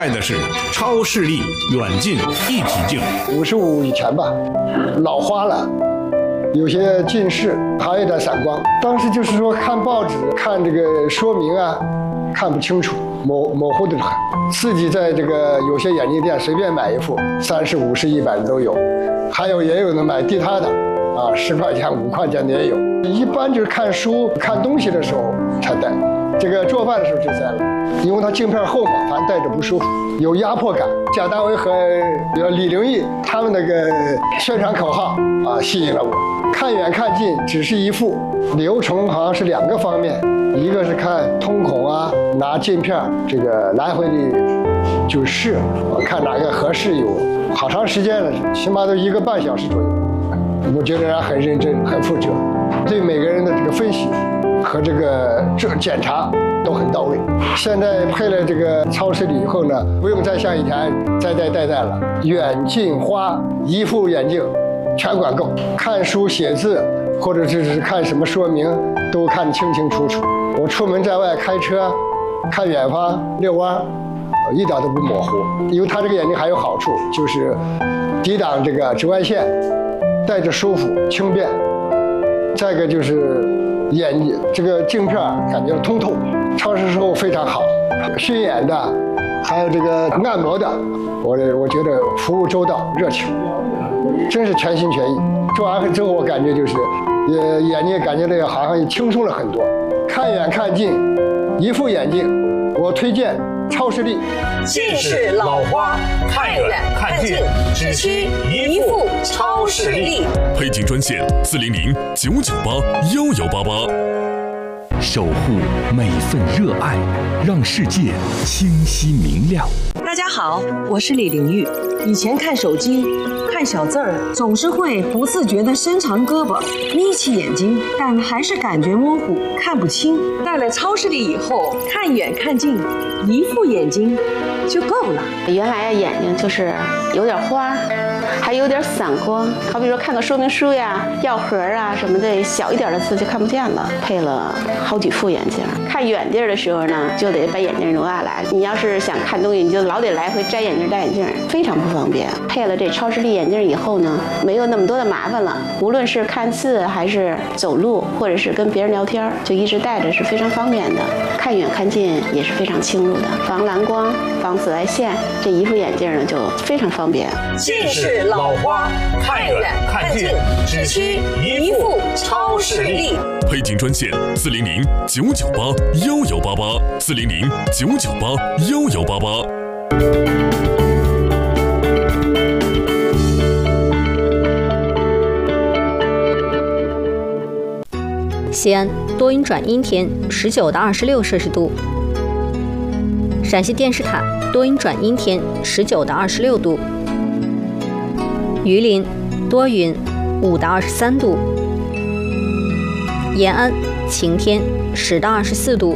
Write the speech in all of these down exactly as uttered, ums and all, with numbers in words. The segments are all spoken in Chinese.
爱的是超视力远近一体镜。 五十五以前吧，老花了，有些近视，还有点散光。当时就是说看报纸、看这个说明啊，看不清楚，模模糊的很。自己在这个有些眼镜店随便买一副，三十、五十、一百的都有，还有也有的买地摊的，啊，十块钱、五块钱的也有。一般就是看书、看东西的时候才戴。这个做饭的时候就摘了，因为它镜片厚嘛，反正戴着不舒服，有压迫感。贾大为和比如李玲玉他们那个宣传口号啊，吸引了我。看远看近只是一副，流程好像是两个方面，一个是看瞳孔啊，拿镜片这个来回的就试，我看哪个合适有好长时间了，起码都一个半小时左右。我觉得人很认真，很负责，对每个人的这个分析和这个这检查都很到位。现在配了这个超视力以后呢，不用再像以前再戴戴戴了，远近花一副眼镜全管够，看书写字或者是看什么说明都看得清清楚楚。我出门在外开车看远方遛弯，一点都不模糊。因为它这个眼镜还有好处，就是抵挡这个紫外线，戴着舒服轻便。再一个就是眼这个镜片感觉通透，超视时候非常好，熏眼的，还有这个按摩的，我我觉得服务周到热情，真是全心全意。做完之后我感觉就是，也眼睛感觉这个好像轻松了很多。看远看近，一副眼镜，我推荐超视力。 近视老花，看远看近，只需一副超视力。 配镜专线四零零九九八幺幺八八。 守护每份热爱，让世界清晰明亮。 大家好，我是李玲玉。以前看手机看小字儿，总是会不自觉地伸长胳膊眯起眼睛，但还是感觉模糊，看不清。戴了超视力以后，看远看近，一副眼睛就够了。 原来眼睛就是有点花，还有点散光，好比说看个说明书呀、药盒啊什么的，小一点的字就看不见了。配了好几副眼镜，看远地儿的时候呢，就得把眼镜挪下来。你要是想看东西，你就老得来回摘眼镜戴眼镜，非常不方便。配了这超视力眼镜以后呢，没有那么多的麻烦了。无论是看字还是走路，或者是跟别人聊天，就一直戴着是非常方便的。看远看近也是非常清楚的，防蓝光、防紫外线，这一副眼镜呢就非常方便。 近视老花，看远看近，只需一副超视力。 配镜专线四零零九九八幺幺八八，四零零九九八幺幺八八。 西安多云转阴天，十九到二十六摄氏度。陕西电视塔多云转阴天，十九到二十六度。榆林多云，五到二十三度。延安晴天，十到二十四度。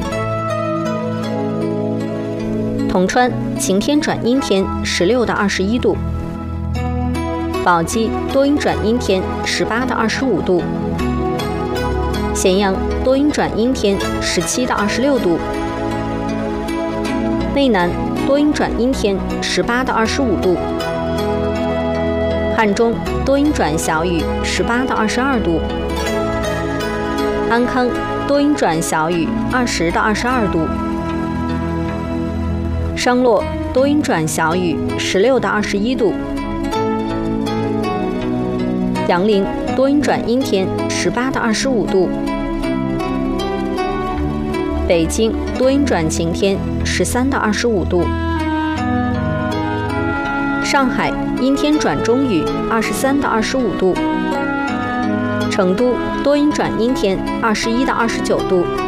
铜川晴天转阴天，十六到二十一度。宝鸡多云转阴天，十八到二十五度。咸阳多云转阴天，十七到二十六度。内南多云转阴天，十八到二十五度。汉中多云转小雨，十八到二十二度。安康多云转小雨，二十到二十二度。商洛多云转小雨，十六到二十一度。杨凌多云转阴天，十八到二十五度。北京多云转晴天，十三到二十五度。上海阴天转中雨，二十三到二十五度。成都多云转阴天，二十一到二十九度。